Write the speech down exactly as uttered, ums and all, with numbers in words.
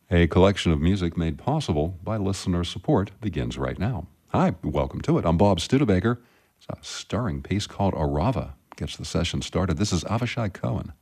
A collection of music made possible by listener support begins right now. Hi, welcome to it. I'm Bob Studebaker. It's a stirring piece called Arava. Gets the session started. This is Avishai Cohen.